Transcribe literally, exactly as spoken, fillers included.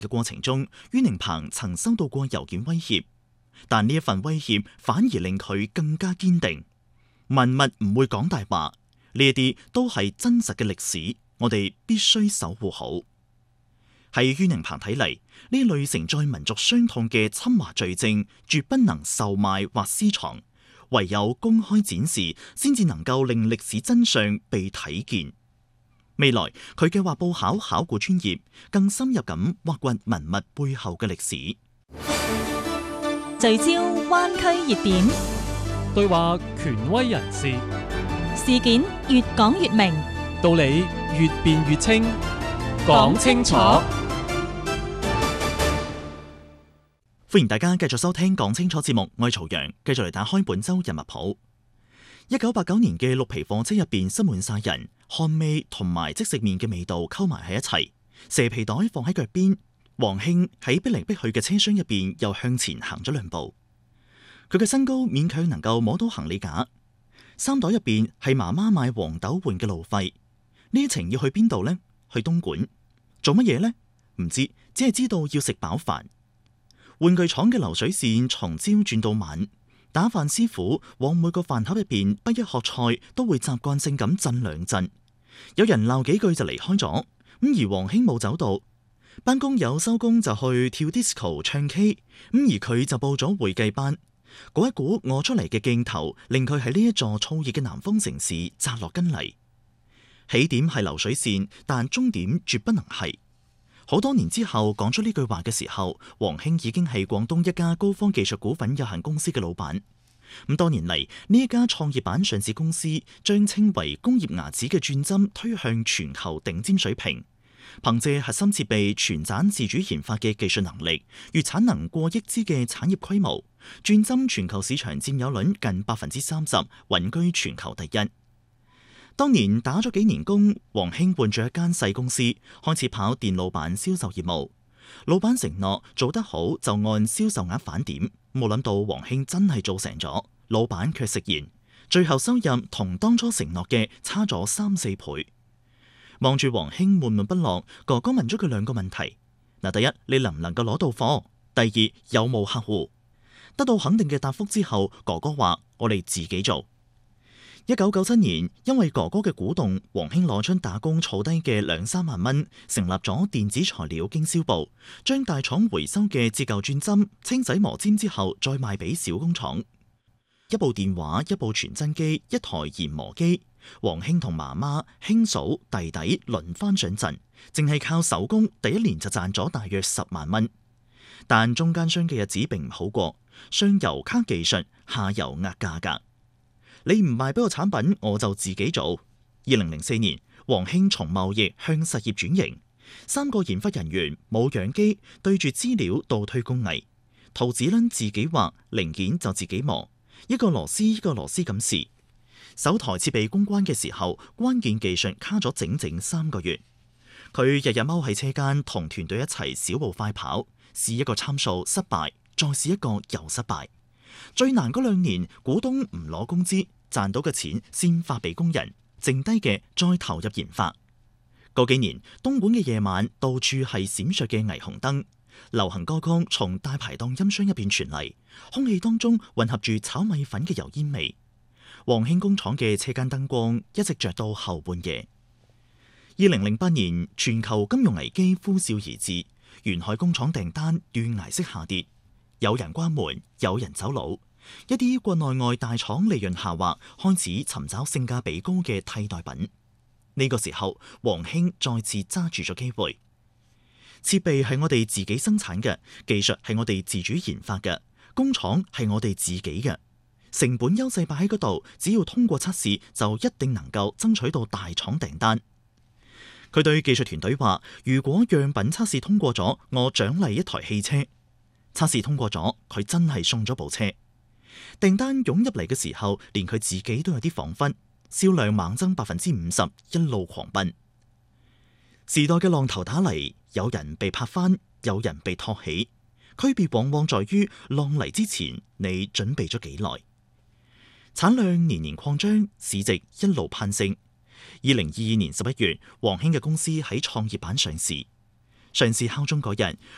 嘅過程中，于寧鵬曾收到過郵件威脅，但呢一份威脅反而令佢更加堅定。文物唔會講大話，呢一啲都係真實嘅歷史，我哋必須守護好。喺于寧鵬睇嚟，呢類承載民族傷痛嘅侵華罪證，絕不能售賣或私藏，唯有公開展示，先至能夠令歷史真相被睇見。未來佢嘅畫報考考古專業，更深入咁挖掘文物背後嘅歷史。 聚焦灣區熱點， 對話權威人士， 事件越講越明， 道理越辯越清，講清楚。 歡迎大家繼續收聽講清楚節目，我係曹陽，繼續嚟打開本周人物譜。一九八九年嘅綠皮貨車入邊塞滿晒人，汗味同埋即食麵嘅味道溝埋喺一齊，蛇皮袋放喺腳邊。黃興喺逼嚟逼去嘅車廂入邊又向前行咗兩步，佢嘅身高勉強能夠摸到行李架。衫袋入邊係媽媽買黃豆換嘅路費。呢一程要去邊度呢？去東莞做乜嘢呢？唔知，只係知道要食飽飯。玩具廠嘅流水線從朝轉到晚，打飯師傅往每個飯盒入邊不一盒菜都會習慣性咁震兩震。有人鬧幾句就離開咗，咁而黃興冇走到。班工友收工就去跳 disco 唱 K， 咁而佢就報咗會計班。嗰一股餓出嚟嘅勁頭，令佢喺呢一座燥熱嘅南方城市扎落根嚟。起點係流水線，但終點絕不能係。好多年之後講出呢句話嘅時候，黃興已經係廣東一家高方技術股份有限公司嘅老闆。咁多年嚟，呢一家創業板上市公司將稱為工業牙齒嘅鑽針推向全球頂尖水平。憑借核心設備全盞自主研發嘅技術能力，月產能過億支嘅產業規模，鑽針全球市場佔有率近百分之三十，穩居全球第一。當年打咗幾年工，黃興換咗一間細公司，開始跑電路板銷售業務。老闆承諾做得好就按銷售額返點，冇諗到黃興真係做成咗，老闆卻食言，最後收入同當初承諾嘅差咗三四倍。望住黃興悶悶不樂，哥哥問咗佢兩個問題：嗱，第一，你能唔能夠攞到貨？第二，有冇客戶？得到肯定嘅答覆之後，哥哥話：我哋自己做。一九九七年，因為哥哥嘅鼓動，黃興攞出打工儲低嘅兩三萬蚊，成立咗電子材料經銷部，將大廠回收嘅折舊鑽針清洗磨尖之後，再賣俾小工廠。一部電話，一部傳真機，一台研磨機。黃興同媽媽、兄嫂、弟弟輪番上陣，淨係靠手工，第一年就賺咗大約十萬蚊。但中間商嘅日子並唔好過，上游卡技術，下游壓價格。你唔賣俾我產品，我就自己做。二零零四年，黃興從貿易向實業轉型，三個研發人員冇樣機，對住資料倒推工藝，圖紙撚自己畫，零件就自己磨，一個螺絲一個螺絲咁試。首台設備公關嘅時候，關鍵技術卡咗整整三個月。佢日日踎喺車間同團隊一齊小步快跑，試一個參數失敗，再試一個又失敗。最難嗰兩年，股東唔攞工資，賺到嘅錢先發俾工人，剩低嘅再投入研發。嗰幾年，東莞嘅夜晚到處係閃爍嘅霓虹燈，流行歌曲從大排檔音箱入邊傳嚟，空氣當中混合住炒米粉嘅油煙味。黃興工廠嘅車間燈光一直着到後半夜。二零零八年，全球金融危機呼嘯而至，沿海工廠訂單斷崖式下跌，有人關門，有人走佬，一啲國內外大廠利潤下滑，開始尋找性價比高嘅替代品。呢個時候，黃興再次揸住咗機會。設備係我哋自己生產嘅，技術係我哋自主研發嘅，工廠係我哋自己嘅。成本優勢擺喺嗰度，只要通過測試，就一定能夠爭取到大廠訂單。佢對技術團隊話：如果樣品測試通過咗，我獎勵一台汽車。測試通過咗，佢真係送咗部車。訂單湧入嚟嘅時候，連佢自己都有啲恍惚，銷量猛增百分之五十，一路狂奔。時代嘅浪頭打嚟，有人被拍翻，有人被托起，區別往往在於浪嚟之前，你準備咗幾耐。產量年年擴張，市值一路攀升。二零二二年十一月，黃興嘅公司喺創業板上市。上市敲鐘嗰日，